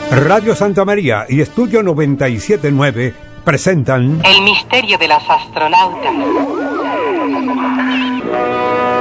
Radio Santa María y Estudio 97.9 presentan El misterio de las astronautas.